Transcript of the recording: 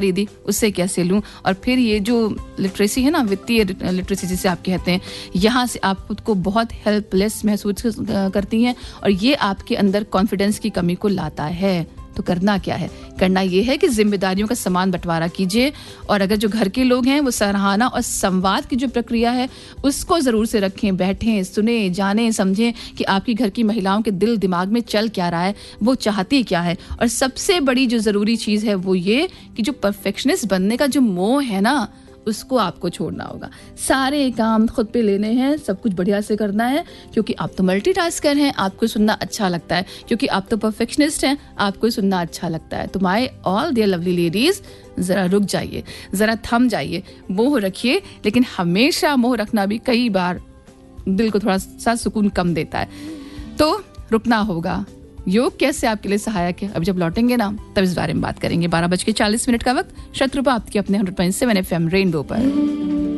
खरीदी, उससे कैसे लूँ। और फिर ये जो लिटरेसी है ना, वित्तीय लिटरेसी जिसे आप कहते हैं, यहाँ से आप खुद को बहुत हेल्पलेस महसूस करती हैं और ये आपके अंदर कॉन्फिडेंस की कमी को लाता है। तो करना क्या है? करना ये है कि जिम्मेदारियों का समान बंटवारा कीजिए और अगर जो घर के लोग हैं वो सराहना और संवाद की जो प्रक्रिया है उसको ज़रूर से रखें, बैठें, सुने, जानें, समझें कि आपकी घर की महिलाओं के दिल दिमाग में चल क्या रहा है, वो चाहती क्या है। और सबसे बड़ी जो ज़रूरी चीज़ है वो ये कि जो परफेक्शनिस्ट बनने का जो मोह है ना, उसको आपको छोड़ना होगा। सारे काम खुद पे लेने हैं, सब कुछ बढ़िया से करना है, क्योंकि आप तो मल्टीटास्कर हैं, आपको सुनना अच्छा लगता है, क्योंकि आप तो परफेक्शनिस्ट हैं, आपको सुनना अच्छा लगता है। तो my all dear lovely ladies, जरा रुक जाइए, जरा थम जाइए, मोह रखिए, लेकिन हमेशा मोह रखना भी कई बार दिल को थोड़ा सा सुकून कम देता है, तो रुकना होगा। योग कैसे आपके लिए सहायक है, अब जब लौटेंगे ना तब इस बारे में बात करेंगे। 12:40 का वक्त, शत्रुपा आपके अपने 100.7 FM रेनबो पर।